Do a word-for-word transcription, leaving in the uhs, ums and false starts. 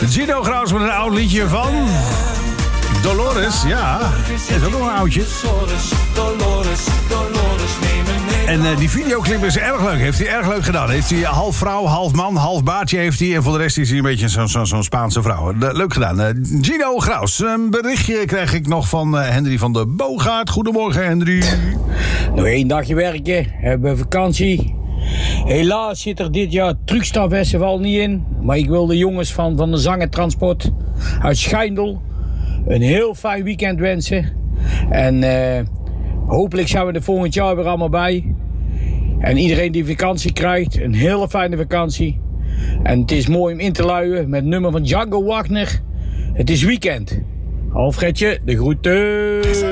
Gino Graus met een oud liedje van Dolores, ja. Dat is ook nog een oudje. Dolores, Dolores, neem me mee. En uh, die videoclip is erg leuk. Heeft hij erg leuk gedaan. Heeft hij half vrouw, half man, half baardje heeft hij. En voor de rest is hij een beetje zo'n zo, zo Spaanse vrouw. Uh, leuk gedaan. Uh, Gino Graus. Een berichtje krijg ik nog van uh, Henry van der Boogaard. Goedemorgen, Henry. Nog één dagje werken. Hebben we vakantie. Helaas zit er dit jaar het Truckstar Festival niet in. Maar ik wil de jongens van, van de Zangentransport uit Schijndel een heel fijn weekend wensen. En uh, hopelijk zijn we er volgend jaar weer allemaal bij. En iedereen die vakantie krijgt, een hele fijne vakantie. En het is mooi om in te luien met het nummer van Django Wagner. Het is weekend. Alfredje, de groeten.